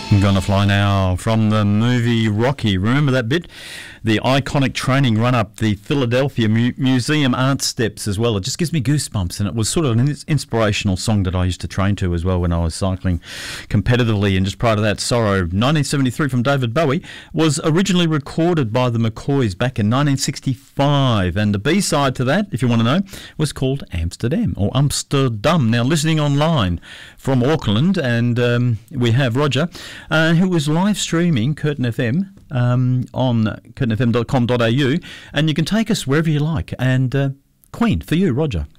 I'm gonna fly now from the movie Rocky. Remember that bit? The iconic training run up the Philadelphia Museum art steps as well. It just gives me goosebumps, and it was sort of an inspirational song that I used to train to as well when I was cycling competitively. And just prior to that, Sorrow, 1973 from David Bowie, was originally recorded by the McCoys back in 1965. And the B-side to that, if you want to know, was called Amsterdam or Amsterdam. Now, listening online from Auckland, and we have Roger, who was live streaming Curtin FM on curtinfm.com.au, and you can take us wherever you like. And Queen for you, Roger.